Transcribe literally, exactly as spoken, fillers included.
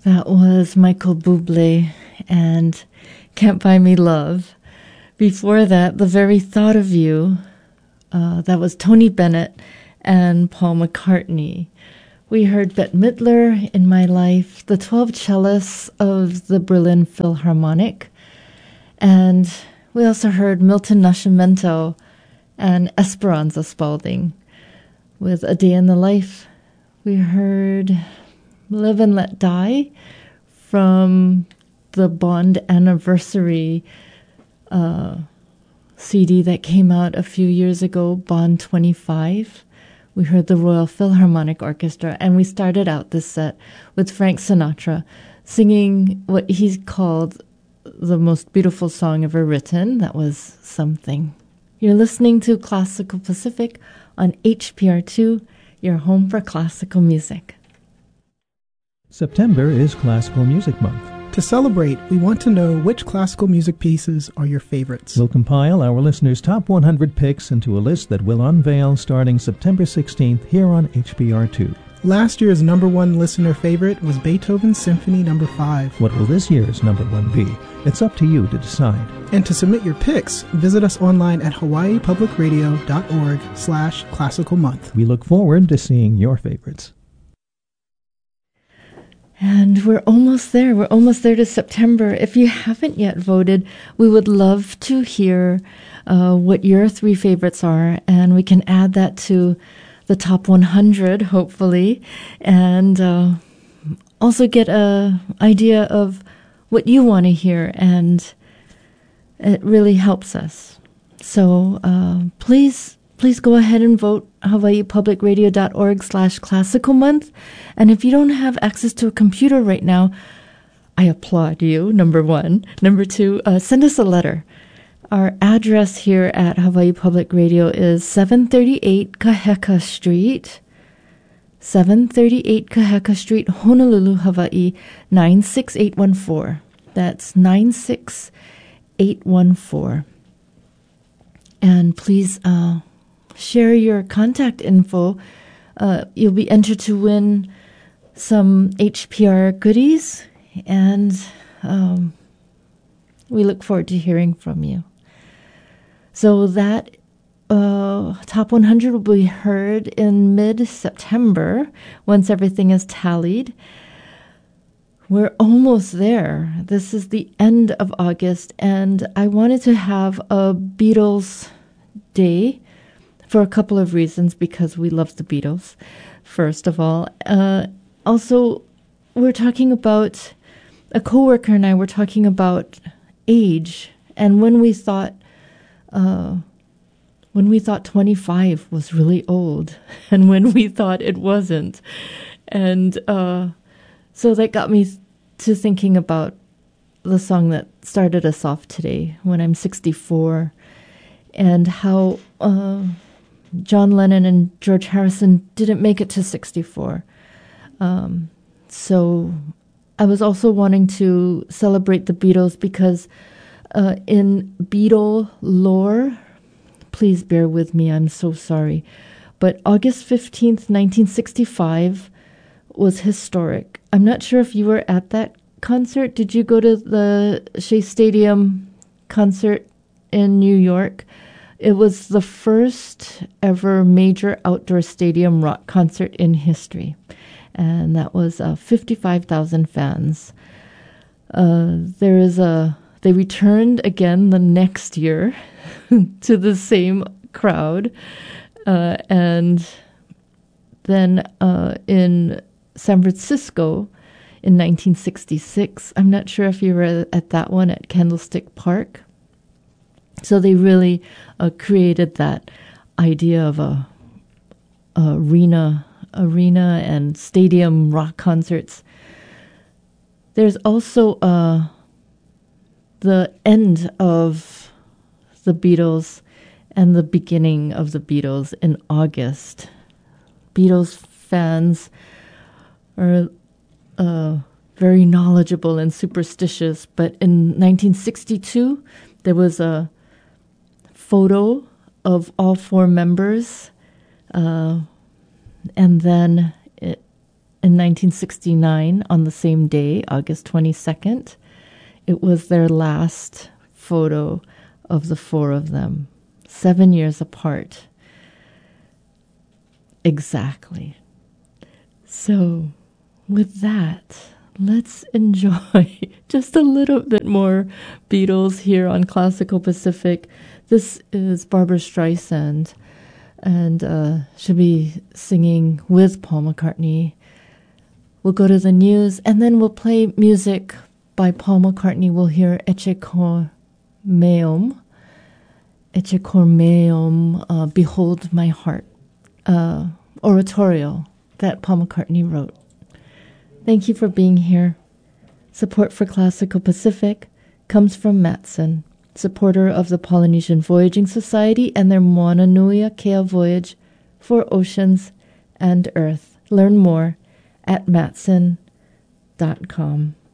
That was Michael Bublé and Can't Buy Me Love. Before that, The Very Thought of You. Uh, that was Tony Bennett and Paul McCartney. We heard Bette Midler, In My Life, the twelve cellists of the Berlin Philharmonic. And we also heard Milton Nascimento and Esperanza Spalding with A Day in the Life. We heard Live and Let Die from the Bond Anniversary uh, C D that came out a few years ago, Bond twenty-five. We heard the Royal Philharmonic Orchestra, and we started out this set with Frank Sinatra singing what he called the most beautiful song ever written. That was Something. You're listening to Classical Pacific on H P R two, your home for classical music. September is Classical Music Month. To celebrate, we want to know which classical music pieces are your favorites. We'll compile our listeners' top one hundred picks into a list that we'll unveil starting September sixteenth here on H P R two. Last year's number one listener favorite was Beethoven's Symphony number five. What will this year's number one be? It's up to you to decide. And to submit your picks, visit us online at hawaii public radio dot org slash classical month. We look forward to seeing your favorites. And we're almost there. We're almost there to September. If you haven't yet voted, we would love to hear uh, what your three favorites are, and we can add that to the top one hundred, hopefully, and uh, also get a idea of what you want to hear, and it really helps us. So uh, please, please go ahead and vote hawaii public radio dot org slash classical month. And if you don't have access to a computer right now, I applaud you, number one. Number two, uh, send us a letter. Our address here at Hawaii Public Radio is seven thirty-eight Kaheka Street, seven thirty-eight Kaheka Street, Honolulu, Hawaii, nine six eight one four. That's nine six eight one four. And please uh, share your contact info. Uh, you'll be entered to win some H P R goodies, and um, we look forward to hearing from you. So that uh, top one hundred will be heard in mid-September once everything is tallied. We're almost there. This is the end of August, and I wanted to have a Beatles Day for a couple of reasons, because we love the Beatles, first of all. Uh, also, we're talking about, a coworker and I were talking about age, and when we thought, uh, when we thought twenty-five was really old, and when we thought it wasn't. And uh, so that got me to thinking about the song that started us off today, When I'm sixty-four, and how uh, John Lennon and George Harrison didn't make it to sixty-four. Um, so I was also wanting to celebrate the Beatles because uh, in Beatle lore, please bear with me, I'm so sorry, but August fifteenth, nineteen sixty-five was historic. I'm not sure if you were at that concert. Did you go to the Shea Stadium concert in New York? It was the first ever major outdoor stadium rock concert in history. And that was uh, fifty-five thousand fans. Uh, there is a, they returned again the next year to the same crowd. Uh, and then uh, in San Francisco in nineteen sixty-six, I'm not sure if you were at that one at Candlestick Park. So they really uh, created that idea of a, a arena, arena and stadium rock concerts. There's also uh, the end of the Beatles and the beginning of the Beatles in August. Beatles fans are uh, very knowledgeable and superstitious, but in nineteen sixty-two, there was a photo of all four members, uh, and then it, in nineteen sixty-nine on the same day, August twenty-second. It was their last photo of the four of them, seven years apart. Exactly. So, with that, let's enjoy just a little bit more Beatles here on Classical Pacific. This is Barbra Streisand, and uh, she'll be singing with Paul McCartney. We'll go to the news, and then we'll play music by Paul McCartney. We'll hear Ecce Cor Meum, Ecce Cor Meum, uh, Behold My Heart, uh, oratorio that Paul McCartney wrote. Thank you for being here. Support for Classical Pacific comes from Matson, supporter of the Polynesian Voyaging Society and their Moana Nui Kea voyage for oceans and earth. Learn more at matson dot com.